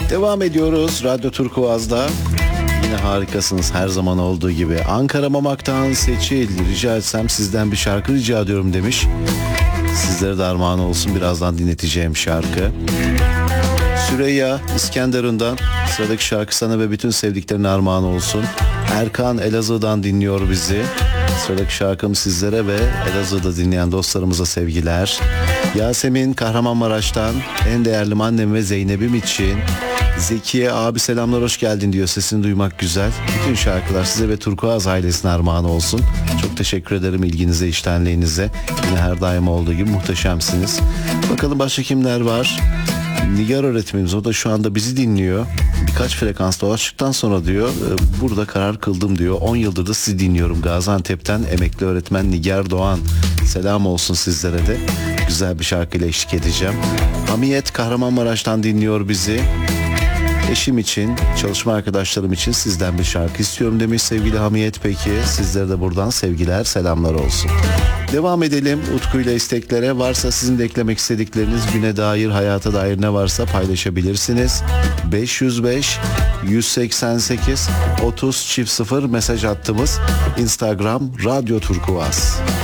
Devam ediyoruz Radyo Turkuaz'da. Yine harikasınız her zaman olduğu gibi. Ankara Mamak'tan Seçil, rica etsem sizden bir şarkı rica ediyorum demiş. Sizlere de armağan olsun birazdan dinleteceğim şarkı. Süreyya İskenderun'dan, sıradaki şarkı sana ve bütün sevdiklerine armağan olsun. Erkan Elazığ'dan dinliyor bizi. Sıradaki şarkım sizlere ve Elazığ'da dinleyen dostlarımıza sevgiler. Yasemin Kahramanmaraş'tan, en değerli annem ve Zeynep'im için. Zekiye abi selamlar, hoş geldin diyor, sesini duymak güzel. Bütün şarkılar size ve Turkuaz ailesine armağan olsun. Çok teşekkür ederim ilginize, iştenliğinize. Yine her daim olduğu gibi muhteşemsiniz. Bakalım başka kimler var? Nigar öğretmenimiz, o da şu anda bizi dinliyor. Birkaç frekans dolaştıktan sonra diyor, burada karar kıldım diyor. 10 yıldır da sizi dinliyorum. Gaziantep'ten emekli öğretmen Nigar Doğan. Selam olsun sizlere de. Güzel bir şarkıyla eşlik edeceğim. Hamiyet Kahramanmaraş'tan dinliyor bizi. Eşim için, çalışma arkadaşlarım için sizden bir şarkı istiyorum demiş sevgili Hamiyet. Peki sizlere de buradan sevgiler, selamlar olsun. Devam edelim Utku ile isteklere. Varsa sizin de eklemek istedikleriniz, güne dair, hayata dair ne varsa paylaşabilirsiniz. 505 188 30 0 mesaj hattımız. Instagram Radyo Turkuaz.